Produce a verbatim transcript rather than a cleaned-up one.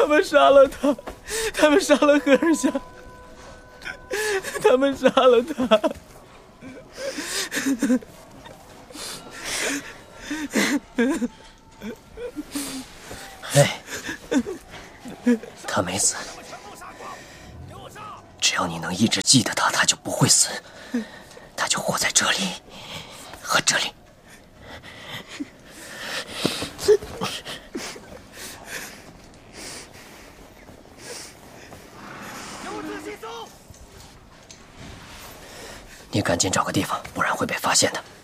们杀了他，他们杀了赫尔夏，他们杀了他。 哎，他没死，只要你能一直记得他，他就不会死，他就活在这里和这里。你赶紧找个地方，不然会被发现的。